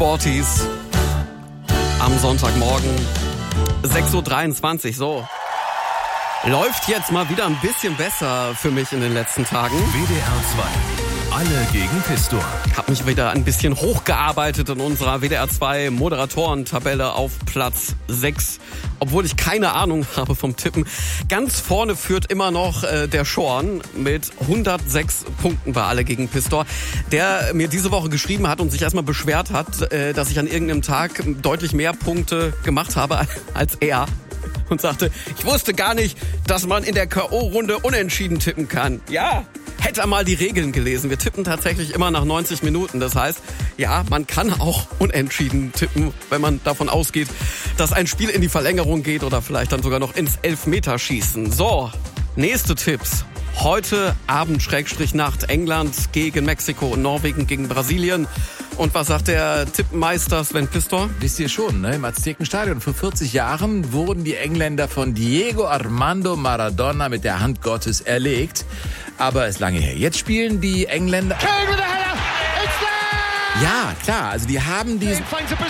Sporties am Sonntagmorgen 6.23 Uhr. So, läuft jetzt mal wieder ein bisschen besser für mich in den letzten Tagen. WDR 2, alle gegen Pistor. Hab mich wieder ein bisschen hochgearbeitet in unserer WDR 2 Moderatorentabelle auf Platz 6. Obwohl ich keine Ahnung habe vom Tippen. Ganz vorne führt immer noch der Schorn mit 106 Punkten bei Alle gegen Pistor, der mir diese Woche geschrieben hat und sich erstmal beschwert hat, dass ich an irgendeinem Tag deutlich mehr Punkte gemacht habe als er. Und sagte, ich wusste gar nicht, dass man in der K.O.-Runde unentschieden tippen kann. Ja, hätte er mal die Regeln gelesen. Wir tippen tatsächlich immer nach 90 Minuten. Das heißt, ja, man kann auch unentschieden tippen, wenn man davon ausgeht, dass ein Spiel in die Verlängerung geht oder vielleicht dann sogar noch ins Elfmeterschießen. So, nächste Tipps. Heute Abend /Nacht England gegen Mexiko und Norwegen gegen Brasilien. Und was sagt der Tippmeister Sven Pistor? Wisst ihr schon, ne? Im Aztekenstadion vor 40 Jahren wurden die Engländer von Diego Armando Maradona mit der Hand Gottes erlegt. Aber ist lange her. Jetzt spielen die Engländer... Ja, klar, also die haben diesen...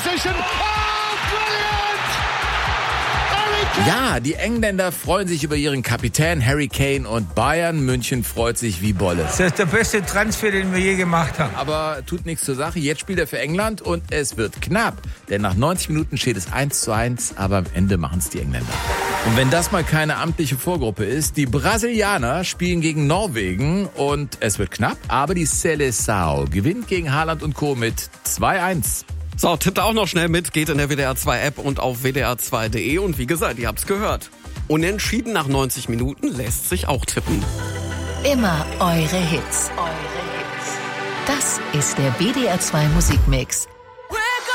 Ja, die Engländer freuen sich über ihren Kapitän Harry Kane und Bayern München freut sich wie Bolle. Das ist der beste Transfer, den wir je gemacht haben. Aber tut nichts zur Sache. Jetzt spielt er für England und es wird knapp. Denn nach 90 Minuten steht es 1:1, aber am Ende machen es die Engländer. Und wenn das mal keine amtliche Vorgruppe ist, die Brasilianer spielen gegen Norwegen und es wird knapp. Aber die Seleção gewinnt gegen Haaland und Co. mit 2:1. So, tippt auch noch schnell mit, geht in der WDR 2 App und auf wdr2.de und wie gesagt, ihr habt's gehört. Unentschieden nach 90 Minuten lässt sich auch tippen. Immer eure Hits. Das ist der WDR 2 Musikmix.